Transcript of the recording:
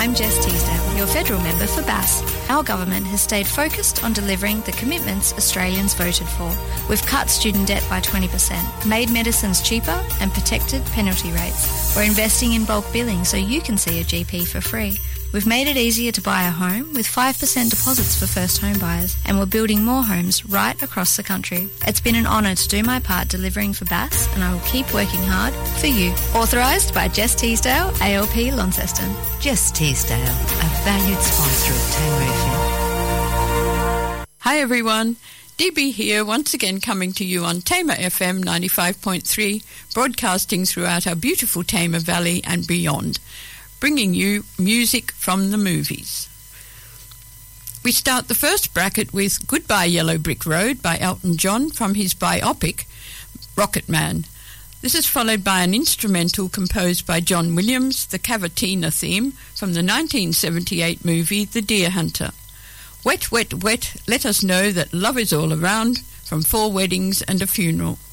I'm Jess Teasdale, your federal member for BASS. Our government has stayed focused on delivering the commitments Australians voted for. We've cut student debt by 20%, made medicines cheaper and protected penalty rates. We're investing in bulk billing so you can see a GP for free. We've made it easier to buy a home with 5% deposits for first home buyers, and we're building more homes right across the country. It's been an honour to do my part delivering for BASS, and I will keep working hard for you. Authorised by Jess Teasdale, ALP Launceston. Jess Teasdale, a valued sponsor of Tamer FM. Hi everyone, DB here once again coming to you on Tamer FM 95.3, broadcasting throughout our beautiful Tamer Valley and beyond, bringing you music from the movies. We start the first bracket with Goodbye Yellow Brick Road by Elton John from his biopic Rocket Man. This is followed by an instrumental composed by John Williams, the Cavatina theme from the 1978 movie The Deer Hunter. Wet, wet, wet, let us know that love is all around, from 4 Weddings and a Funeral.